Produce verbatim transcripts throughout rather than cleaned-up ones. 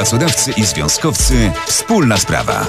Pracodawcy i związkowcy. Wspólna sprawa.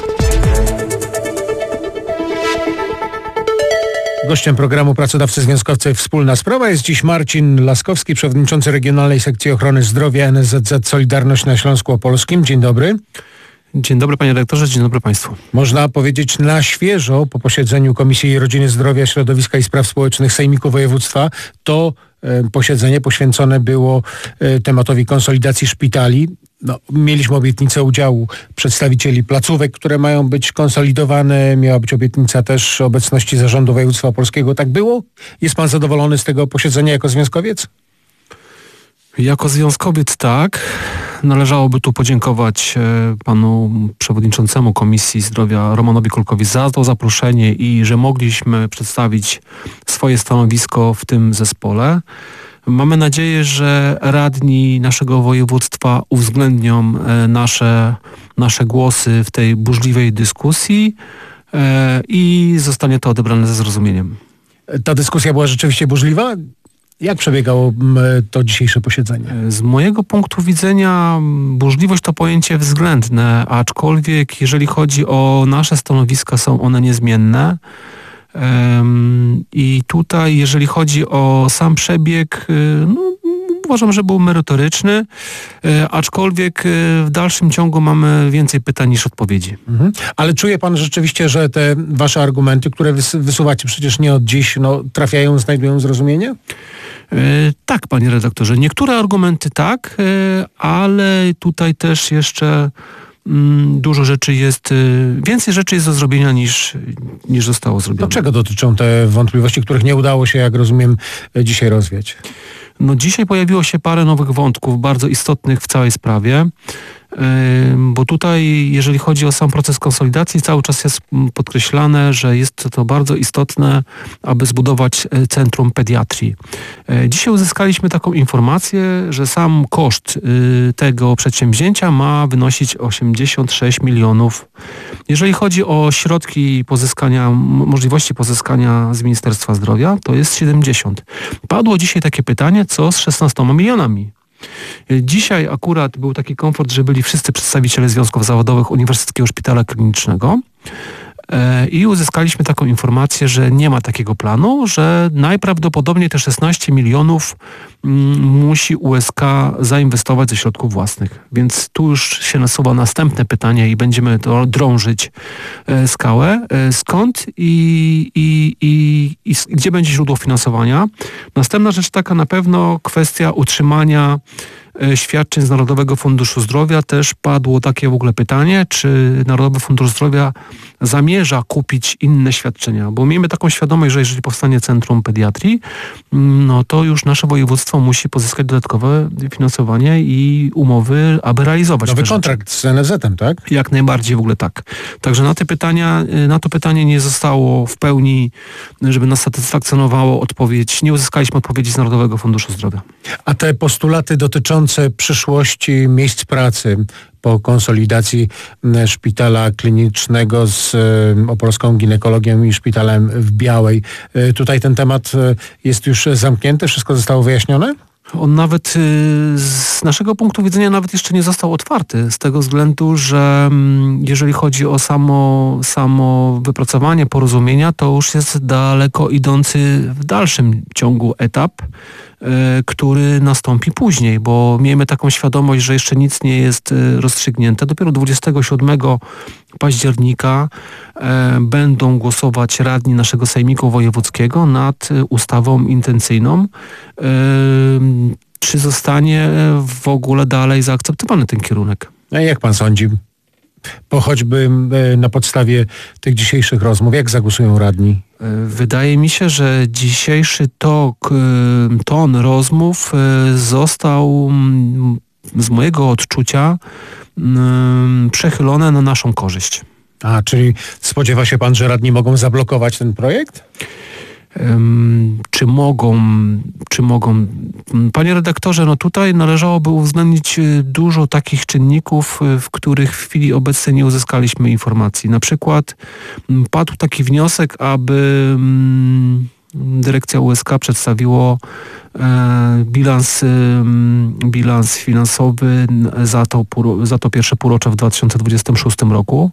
Gościem programu Pracodawcy Związkowcy Wspólna Sprawa jest dziś Marcin Laskowski, przewodniczący Regionalnej Sekcji Ochrony Zdrowia N S Z Z Solidarność na Śląsku Opolskim. Dzień dobry. Dzień dobry panie redaktorze, dzień dobry państwu. Można powiedzieć na świeżo po posiedzeniu Komisji Rodziny, Zdrowia, Środowiska i Spraw Społecznych Sejmiku Województwa to e, posiedzenie poświęcone było e, tematowi konsolidacji szpitali. No, mieliśmy obietnicę udziału przedstawicieli placówek, które mają być konsolidowane. Miała być obietnica też obecności Zarządu Województwa Opolskiego. Tak było? Jest pan zadowolony z tego posiedzenia jako związkowiec? Jako związkowiec tak. Należałoby tu podziękować e, panu przewodniczącemu Komisji Zdrowia Romanowi Kulkowi za to zaproszenie i że mogliśmy przedstawić swoje stanowisko w tym zespole. Mamy nadzieję, że radni naszego województwa uwzględnią e, nasze, nasze głosy w tej burzliwej dyskusji e, i zostanie to odebrane ze zrozumieniem. Ta dyskusja była rzeczywiście burzliwa? Jak przebiegało to dzisiejsze posiedzenie? Z mojego punktu widzenia burzliwość to pojęcie względne, aczkolwiek jeżeli chodzi o nasze stanowiska, są one niezmienne. I tutaj jeżeli chodzi o sam przebieg, no, uważam, że był merytoryczny, aczkolwiek w dalszym ciągu mamy więcej pytań niż odpowiedzi. Mhm. Ale czuje pan rzeczywiście, że te wasze argumenty, które wys- wysuwacie przecież nie od dziś, no, trafiają, znajdują zrozumienie? Yy, tak, panie redaktorze. Niektóre argumenty tak, yy, ale tutaj też jeszcze yy, dużo rzeczy jest, yy, więcej rzeczy jest do zrobienia niż, niż zostało zrobione. To czego dotyczą te wątpliwości, których nie udało się, jak rozumiem, dzisiaj rozwiać? No dzisiaj pojawiło się parę nowych wątków, bardzo istotnych w całej sprawie, bo tutaj, jeżeli chodzi o sam proces konsolidacji, cały czas jest podkreślane, że jest to bardzo istotne, aby zbudować centrum pediatrii. Dzisiaj uzyskaliśmy taką informację, że sam koszt tego przedsięwzięcia ma wynosić osiemdziesiąt sześć milionów. Jeżeli chodzi o środki pozyskania, możliwości pozyskania z Ministerstwa Zdrowia, to jest siedemdziesiąt. Padło dzisiaj takie pytanie, co z szesnastoma milionami? Dzisiaj akurat był taki komfort, że byli wszyscy przedstawiciele związków zawodowych Uniwersyteckiego Szpitala Klinicznego i uzyskaliśmy taką informację, że nie ma takiego planu, że najprawdopodobniej te szesnaście milionów musi U S K zainwestować ze środków własnych. Więc tu już się nasuwa następne pytanie i będziemy to drążyć skałę. Skąd i, i, i, i gdzie będzie źródło finansowania? Następna rzecz taka na pewno kwestia utrzymania świadczeń z Narodowego Funduszu Zdrowia. Też padło takie w ogóle pytanie, czy Narodowy Fundusz Zdrowia zamierza kupić inne świadczenia, bo miejmy taką świadomość, że jeżeli powstanie Centrum Pediatrii, no to już nasze województwo musi pozyskać dodatkowe finansowanie i umowy, aby realizować Nowy te kontrakt rzeczy. z N S Z-em, tak? Jak najbardziej w ogóle tak. Także na te pytania, na to pytanie nie zostało w pełni, żeby nas satysfakcjonowało odpowiedź. Nie uzyskaliśmy odpowiedzi z Narodowego Funduszu Zdrowia. A te postulaty dotyczące przyszłości miejsc pracy po konsolidacji szpitala klinicznego z opolską ginekologią i szpitalem w Białej. Tutaj ten temat jest już zamknięty? Wszystko zostało wyjaśnione? On nawet z naszego punktu widzenia nawet jeszcze nie został otwarty, z tego względu, że jeżeli chodzi o samo, samo wypracowanie porozumienia, to już jest daleko idący w dalszym ciągu etap, który nastąpi później, bo miejmy taką świadomość, że jeszcze nic nie jest rozstrzygnięte. Dopiero dwudziestego siódmego października e, będą głosować radni naszego Sejmiku Wojewódzkiego nad ustawą intencyjną. E, czy zostanie w ogóle dalej zaakceptowany ten kierunek? A jak pan sądzi? Po choćby na podstawie tych dzisiejszych rozmów, jak zagłosują radni? Wydaje mi się, że dzisiejszy tok, ton rozmów został z mojego odczucia przechylone na naszą korzyść. A, czyli spodziewa się pan, że radni mogą zablokować ten projekt? Um, czy mogą, czy mogą... Panie redaktorze, no tutaj należałoby uwzględnić dużo takich czynników, w których w chwili obecnej nie uzyskaliśmy informacji. Na przykład padł taki wniosek, aby dyrekcja U S K przedstawiło bilans, bilans finansowy za to, za to pierwsze półrocze w dwa tysiące dwudziestym szóstym roku.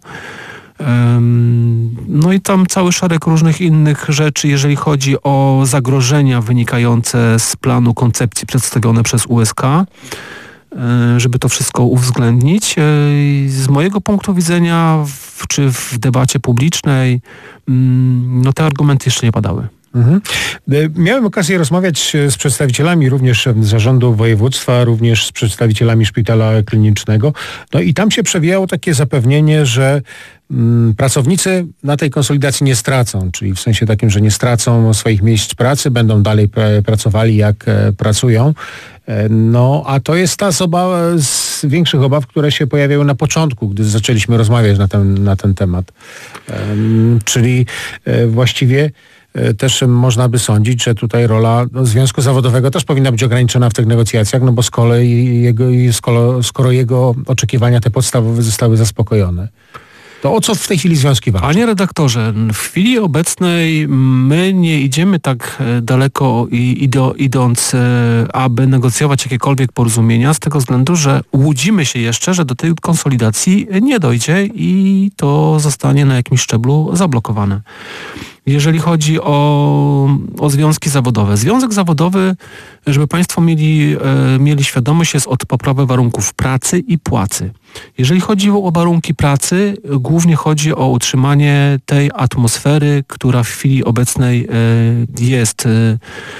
No i tam cały szereg różnych innych rzeczy, jeżeli chodzi o zagrożenia wynikające z planu koncepcji przedstawione przez U S K, żeby to wszystko uwzględnić. Z mojego punktu widzenia, w, czy w debacie publicznej, no te argumenty jeszcze nie padały. Mhm. Miałem okazję rozmawiać z przedstawicielami również zarządu województwa, również z przedstawicielami szpitala klinicznego. No i tam się przewijało takie zapewnienie, że mm, pracownicy na tej konsolidacji nie stracą, czyli w sensie takim, że nie stracą swoich miejsc pracy, będą dalej pr- pracowali jak e, pracują. E, no a to jest ta z, obaw, z większych obaw, które się pojawiały na początku, gdy zaczęliśmy rozmawiać na ten, na ten temat. E, czyli e, właściwie też można by sądzić, że tutaj rola no, Związku Zawodowego też powinna być ograniczona w tych negocjacjach, no bo z kolei jego, skoro, skoro jego oczekiwania te podstawowe zostały zaspokojone. To o co w tej chwili związki walczą? Panie redaktorze, w chwili obecnej my nie idziemy tak daleko i ido, idąc, aby negocjować jakiekolwiek porozumienia, z tego względu, że łudzimy się jeszcze, że do tej konsolidacji nie dojdzie i to zostanie na jakimś szczeblu zablokowane. Jeżeli chodzi o, o związki zawodowe. Związek zawodowy, żeby Państwo mieli, e, mieli świadomość, jest od poprawy warunków pracy i płacy. Jeżeli chodzi o warunki pracy, głównie chodzi o utrzymanie tej atmosfery, która w chwili obecnej e, jest e,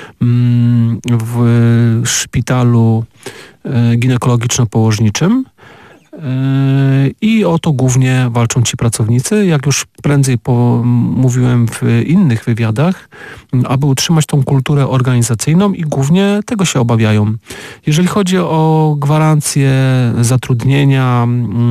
w szpitalu e, ginekologiczno-położniczym. I o to głównie walczą ci pracownicy, jak już prędzej po, mówiłem w innych wywiadach, aby utrzymać tą kulturę organizacyjną i głównie tego się obawiają. Jeżeli chodzi o gwarancję zatrudnienia,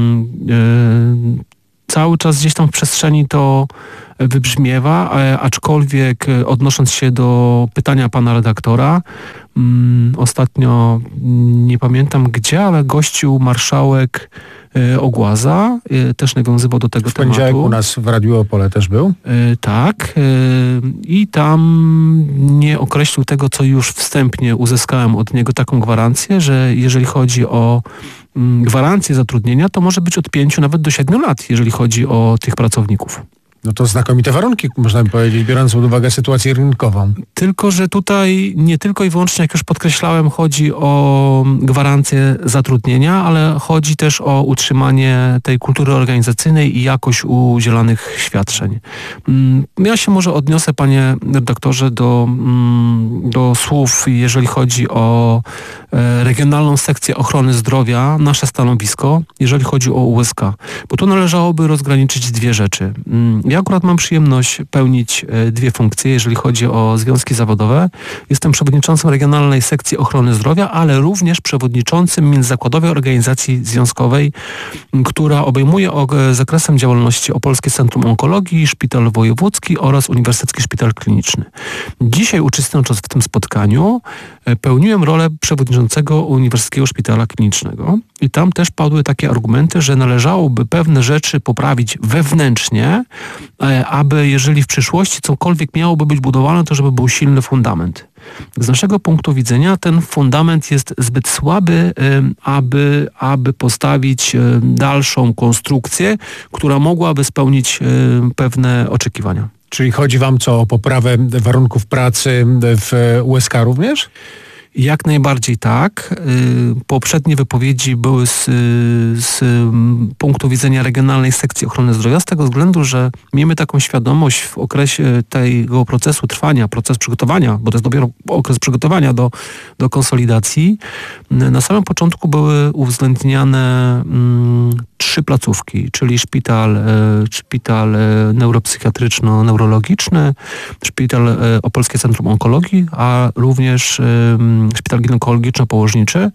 yy, cały czas gdzieś tam w przestrzeni to wybrzmiewa, aczkolwiek odnosząc się do pytania pana redaktora, um, ostatnio nie pamiętam gdzie, ale gościł marszałek y, Ogłaza, y, też nawiązywał do tego w tematu. W poniedziałek u nas w Radiu Opole też był? Y, tak. Y, I tam nie określił tego, co już wstępnie uzyskałem od niego, taką gwarancję, że jeżeli chodzi o gwarancję zatrudnienia, to może być od pięciu nawet do siedmiu lat, jeżeli chodzi o tych pracowników. No to znakomite warunki, można by powiedzieć, biorąc pod uwagę sytuację rynkową. Tylko, że tutaj nie tylko i wyłącznie, jak już podkreślałem, chodzi o gwarancję zatrudnienia, ale chodzi też o utrzymanie tej kultury organizacyjnej i jakość udzielanych świadczeń. Ja się może odniosę, panie redaktorze, do, do słów, jeżeli chodzi o Regionalną Sekcję Ochrony Zdrowia, nasze stanowisko, jeżeli chodzi o U S K. Bo tu należałoby rozgraniczyć dwie rzeczy. Ja akurat mam przyjemność pełnić dwie funkcje, jeżeli chodzi o związki zawodowe. Jestem przewodniczącym Regionalnej Sekcji Ochrony Zdrowia, ale również przewodniczącym Międzyzakładowej Organizacji Związkowej, która obejmuje zakresem działalności Opolskie Centrum Onkologii, Szpital Wojewódzki oraz Uniwersytecki Szpital Kliniczny. Dzisiaj, uczestnicząc w tym spotkaniu, pełniłem rolę przewodniczącego Uniwersyteckiego Szpitala Klinicznego i tam też padły takie argumenty, że należałoby pewne rzeczy poprawić wewnętrznie, aby jeżeli w przyszłości cokolwiek miałoby być budowane, to żeby był silny fundament. Z naszego punktu widzenia ten fundament jest zbyt słaby, aby, aby postawić dalszą konstrukcję, która mogłaby spełnić pewne oczekiwania. Czyli chodzi wam co, o poprawę warunków pracy w U S K również? Jak najbardziej tak. Poprzednie wypowiedzi były z, z punktu widzenia Regionalnej Sekcji Ochrony Zdrowia, z tego względu, że miejmy taką świadomość w okresie tego procesu trwania, proces przygotowania, bo to jest dopiero okres przygotowania do, do konsolidacji. Na samym początku były uwzględniane mm, trzy placówki, czyli szpital, e, szpital neuropsychiatryczno-neurologiczny, szpital e, Opolskie Centrum Onkologii, a również e, szpital ginekologiczno-położniczy.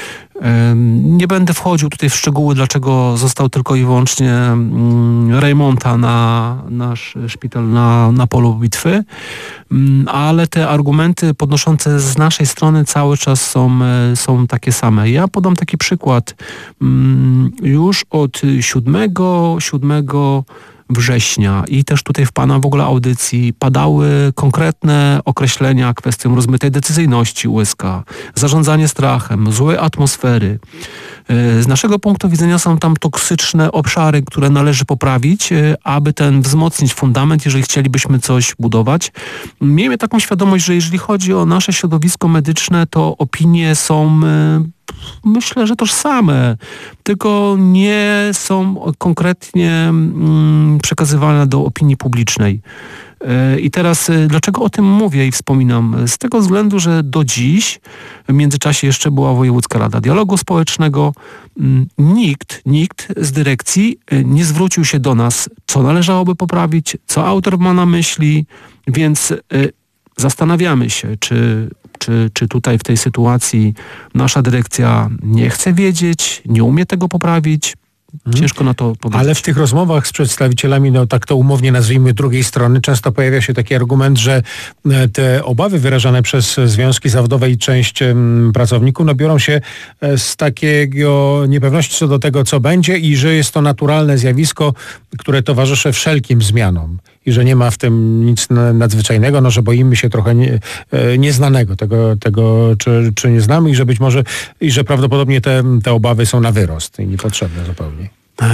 Nie będę wchodził tutaj w szczegóły, dlaczego został tylko i wyłącznie Rejmonta na nasz szpital na, na polu bitwy, ale te argumenty podnoszące z naszej strony cały czas są, są takie same. Ja podam taki przykład. Już od siódmego września i też tutaj w pana w ogóle audycji padały konkretne określenia kwestią rozmytej decyzyjności U S K, zarządzanie strachem, złej atmosfery. Z naszego punktu widzenia są tam toksyczne obszary, które należy poprawić, aby ten wzmocnić fundament, jeżeli chcielibyśmy coś budować. Miejmy taką świadomość, że jeżeli chodzi o nasze środowisko medyczne, to opinie są, myślę, że tożsame, tylko nie są konkretnie przekazywane do opinii publicznej. I teraz dlaczego o tym mówię i wspominam? Z tego względu, że do dziś, w międzyczasie jeszcze była Wojewódzka Rada Dialogu Społecznego, nikt, nikt z dyrekcji nie zwrócił się do nas, co należałoby poprawić, co autor ma na myśli, więc zastanawiamy się, czy, czy, czy tutaj w tej sytuacji nasza dyrekcja nie chce wiedzieć, nie umie tego poprawić. Ciężko na to powiedzieć. Ale w tych rozmowach z przedstawicielami, no tak to umownie nazwijmy, drugiej strony, często pojawia się taki argument, że te obawy wyrażane przez związki zawodowe i część pracowników, no biorą się z takiego niepewności co do tego, co będzie i że jest to naturalne zjawisko, które towarzyszy wszelkim zmianom i że nie ma w tym nic nadzwyczajnego, no że boimy się trochę nie, nieznanego, tego, tego czy, czy nie znamy i że być może, i że prawdopodobnie te, te obawy są na wyrost i niepotrzebne zupełnie.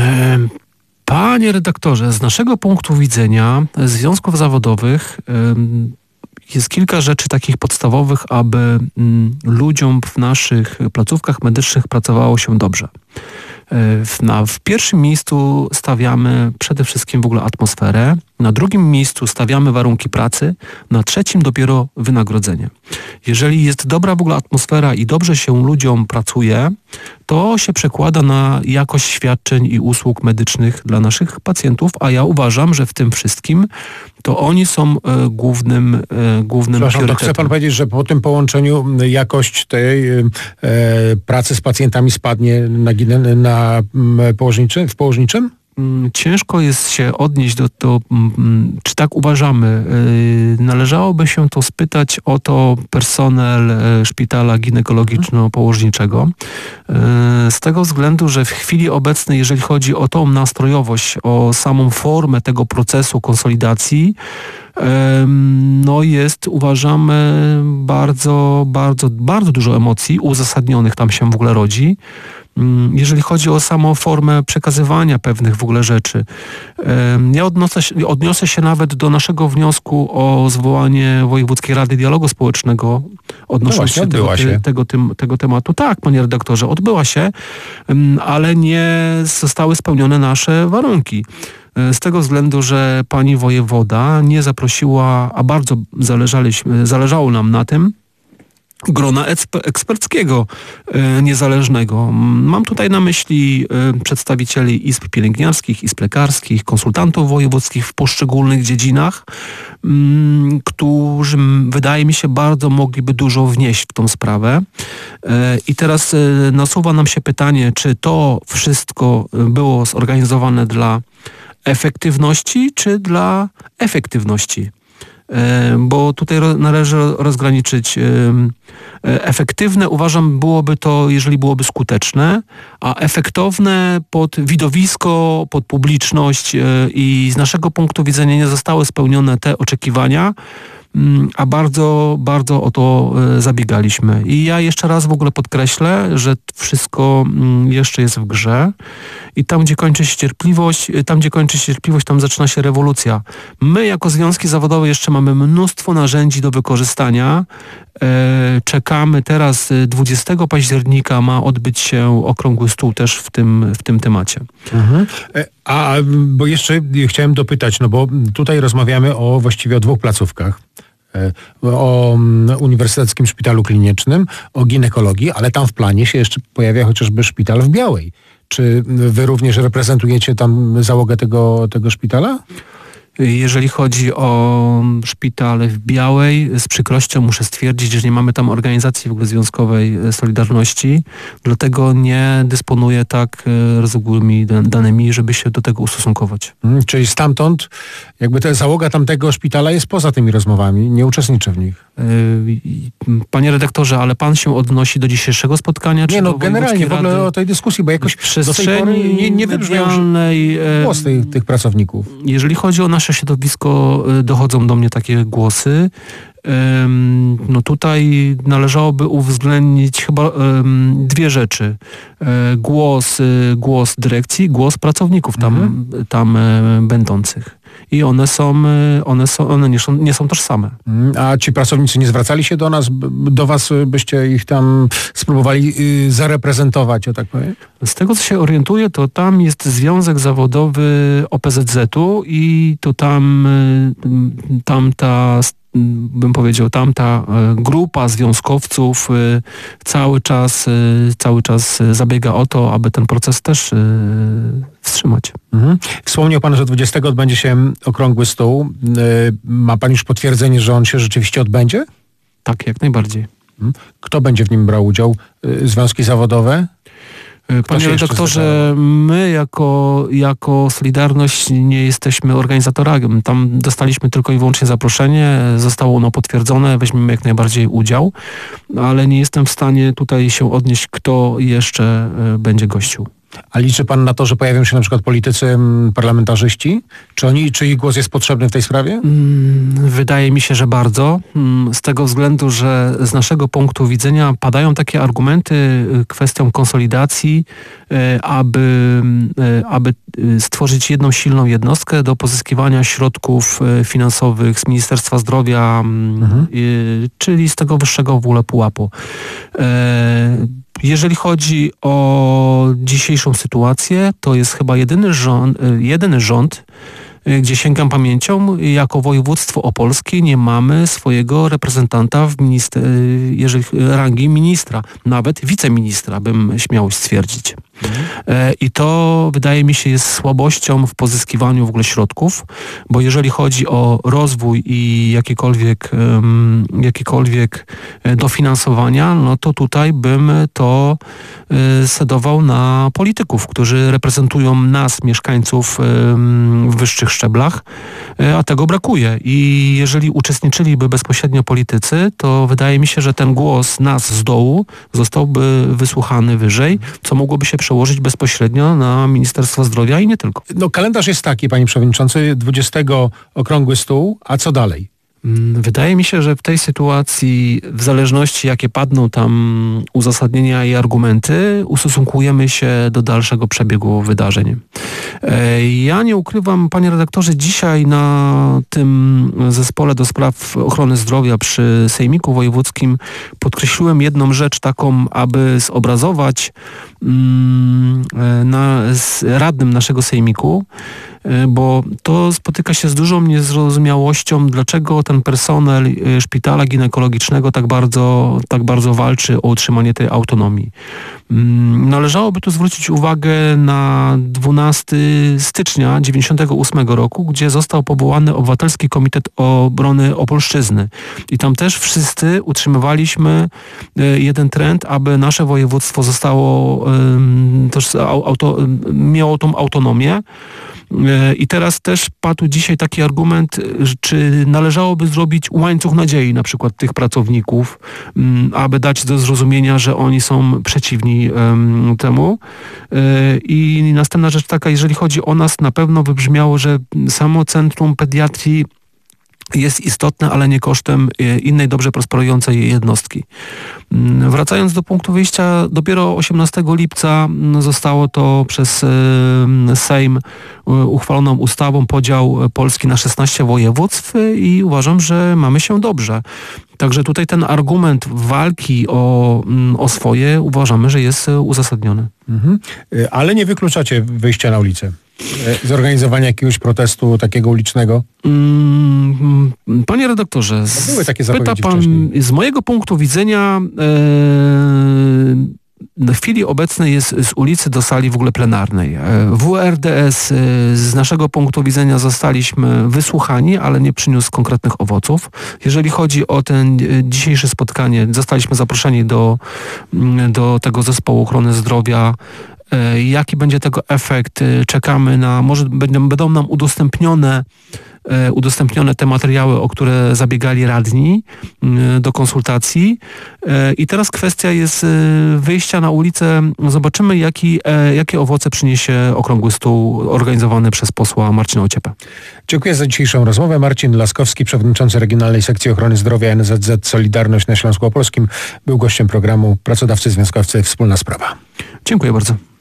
Panie redaktorze, z naszego punktu widzenia związków zawodowych jest kilka rzeczy takich podstawowych, aby ludziom w naszych placówkach medycznych pracowało się dobrze. W, na, w pierwszym miejscu stawiamy przede wszystkim w ogóle atmosferę, na drugim miejscu stawiamy warunki pracy, na trzecim dopiero wynagrodzenie. Jeżeli jest dobra w ogóle atmosfera i dobrze się ludziom pracuje, to się przekłada na jakość świadczeń i usług medycznych dla naszych pacjentów, a ja uważam, że w tym wszystkim to oni są e, głównym, e, głównym priorytetem. To chce pan powiedzieć, że po tym połączeniu jakość tej e, pracy z pacjentami spadnie na, na położniczym, w położniczym? Ciężko jest się odnieść do, do czy tak uważamy. Należałoby się to spytać o to personel szpitala ginekologiczno-położniczego. Z tego względu, że w chwili obecnej, jeżeli chodzi o tą nastrojowość, o samą formę tego procesu konsolidacji, no jest, uważamy, bardzo, bardzo, bardzo dużo emocji uzasadnionych tam się w ogóle rodzi. Jeżeli chodzi o samą formę przekazywania pewnych w ogóle rzeczy. Ja odniosę się, odniosę się nawet do naszego wniosku o zwołanie Wojewódzkiej Rady Dialogu Społecznego odnosząc się, tego, się. Tego, tym, tego tematu. Tak, panie redaktorze, odbyła się, ale nie zostały spełnione nasze warunki. Z tego względu, że pani wojewoda nie zaprosiła, a bardzo zależało nam na tym, grona eksperckiego e, niezależnego. Mam tutaj na myśli e, przedstawicieli izb pielęgniarskich, izb lekarskich, konsultantów wojewódzkich w poszczególnych dziedzinach, m, którzy wydaje mi się bardzo mogliby dużo wnieść w tą sprawę. E, I teraz e, nasuwa nam się pytanie, czy to wszystko było zorganizowane dla efektywności, czy dla efektywności? Bo tutaj należy rozgraniczyć efektywne, uważam, byłoby to, jeżeli byłoby skuteczne, a efektowne pod widowisko, pod publiczność i z naszego punktu widzenia nie zostały spełnione te oczekiwania, a bardzo, bardzo o to zabiegaliśmy. I ja jeszcze raz w ogóle podkreślę, że wszystko jeszcze jest w grze i tam, gdzie kończy się cierpliwość, tam, gdzie kończy się cierpliwość, tam zaczyna się rewolucja. My jako związki zawodowe jeszcze mamy mnóstwo narzędzi do wykorzystania. Czekamy teraz, dwudziestego października ma odbyć się okrągły stół też w tym, w tym temacie. Mhm. A, bo jeszcze chciałem dopytać, no bo tutaj rozmawiamy o właściwie o dwóch placówkach. O Uniwersyteckim Szpitalu Klinicznym, o ginekologii, ale tam w planie się jeszcze pojawia chociażby szpital w Białej. Czy wy również reprezentujecie tam załogę tego, tego szpitala? Jeżeli chodzi o szpital w Białej, z przykrością muszę stwierdzić, że nie mamy tam organizacji w ogóle związkowej Solidarności, dlatego nie dysponuję tak rozległymi danymi, żeby się do tego ustosunkować. Hmm, czyli stamtąd, jakby ta załoga tamtego szpitala jest poza tymi rozmowami, nie uczestniczy w nich. Panie redaktorze, ale pan się odnosi do dzisiejszego spotkania? Czy nie, no do generalnie w ogóle o tej dyskusji, bo jakoś w do tej pory nie, nie wybrzmiał głos tych, tych pracowników. Jeżeli chodzi o nasze środowisko, dochodzą do mnie takie głosy. No tutaj należałoby uwzględnić chyba dwie rzeczy. Głos, głos dyrekcji, głos pracowników tam, mhm. tam będących. I one są, one są, one nie są, nie są tożsame. A ci pracownicy nie zwracali się do nas, do was, byście ich tam spróbowali zareprezentować, o tak powiem? Z tego, co się orientuję, to tam jest Związek Zawodowy O P Z Z u i to tam, tam ta bym powiedział, tamta grupa związkowców cały czas, cały czas zabiega o to, aby ten proces też wstrzymać. Mhm. Wspomniał pan, że dwudziestego odbędzie się okrągły stół. Ma pan już potwierdzenie, że on się rzeczywiście odbędzie? Tak, jak najbardziej. Kto będzie w nim brał udział? Związki zawodowe? Panie redaktorze, my jako, jako Solidarność nie jesteśmy organizatorami. Tam dostaliśmy tylko i wyłącznie zaproszenie, zostało ono potwierdzone, weźmiemy jak najbardziej udział, ale nie jestem w stanie tutaj się odnieść, kto jeszcze będzie gościł. A liczy pan na to, że pojawią się na przykład politycy, parlamentarzyści? Czy oni, czy ich głos jest potrzebny w tej sprawie? Wydaje mi się, że bardzo. Z tego względu, że z naszego punktu widzenia padają takie argumenty kwestią konsolidacji, aby, aby stworzyć jedną silną jednostkę do pozyskiwania środków finansowych z Ministerstwa Zdrowia, mhm. czyli z tego wyższego w ogóle pułapu. Jeżeli chodzi o dzisiejszą sytuację, to jest chyba jedyny rząd, jedyny rząd, gdzie sięgam pamięcią, jako województwo opolskie nie mamy swojego reprezentanta w minister, jeżeli rangi ministra, nawet wiceministra, bym śmiał stwierdzić. Mhm. I to wydaje mi się jest słabością w pozyskiwaniu w ogóle środków, bo jeżeli chodzi o rozwój i jakiekolwiek, um, jakiekolwiek dofinansowania, no to tutaj bym to y, sedował na polityków, którzy reprezentują nas, mieszkańców y, w wyższych szczeblach, y, a tego brakuje. I jeżeli uczestniczyliby bezpośrednio politycy, to wydaje mi się, że ten głos nas z dołu zostałby wysłuchany wyżej, co mogłoby się przełożyć bezpośrednio na Ministerstwo Zdrowia i nie tylko. No kalendarz jest taki, panie przewodniczący, dwudziestego okrągły stół, a co dalej? Wydaje mi się, że w tej sytuacji, w zależności jakie padną tam uzasadnienia i argumenty, ustosunkujemy się do dalszego przebiegu wydarzeń. Ja nie ukrywam, panie redaktorze, dzisiaj na tym zespole do spraw ochrony zdrowia przy Sejmiku Wojewódzkim podkreśliłem jedną rzecz taką, aby zobrazować mm, na, z radnym naszego Sejmiku, bo to spotyka się z dużą niezrozumiałością, dlaczego ten personel szpitala ginekologicznego tak bardzo, tak bardzo walczy o utrzymanie tej autonomii. Należałoby tu zwrócić uwagę na dwunastego stycznia dziewięćdziesiątego ósmego roku, gdzie został powołany Obywatelski Komitet Obrony Opolszczyzny. I tam też wszyscy utrzymywaliśmy jeden trend, aby nasze województwo zostało, też auto, miało tą autonomię. I teraz też padł dzisiaj taki argument, czy należałoby zrobić łańcuch nadziei na przykład tych pracowników, aby dać do zrozumienia, że oni są przeciwni temu. I następna rzecz taka, jeżeli chodzi o nas, na pewno wybrzmiało, że samo Centrum Pediatrii jest istotne, ale nie kosztem innej dobrze prosperującej jednostki. Wracając do punktu wyjścia, dopiero osiemnastego lipca zostało to przez Sejm uchwaloną ustawą podział Polski na szesnaście województw i uważam, że mamy się dobrze. Także tutaj ten argument walki o, o swoje uważamy, że jest uzasadniony. Mhm. Ale nie wykluczacie wyjścia na ulicę? Zorganizowania jakiegoś protestu takiego ulicznego? Panie redaktorze, były takie pyta pan, wcześniej. z mojego punktu widzenia w chwili obecnej jest z ulicy do sali w ogóle plenarnej. W R D S z naszego punktu widzenia zostaliśmy wysłuchani, ale nie przyniósł konkretnych owoców. Jeżeli chodzi o ten dzisiejsze spotkanie, zostaliśmy zaproszeni do, do tego zespołu ochrony zdrowia. Jaki będzie tego efekt? Czekamy na, może będą, będą nam udostępnione udostępnione te materiały, o które zabiegali radni do konsultacji. I teraz kwestia jest wyjścia na ulicę. Zobaczymy, jaki, jakie owoce przyniesie okrągły stół organizowany przez posła Marcina Ociepę. Dziękuję za dzisiejszą rozmowę. Marcin Laskowski, przewodniczący Regionalnej Sekcji Ochrony Zdrowia N Z Z Solidarność na Śląsku Opolskim, był gościem programu Pracodawcy Związkowcy Wspólna Sprawa. Dziękuję bardzo.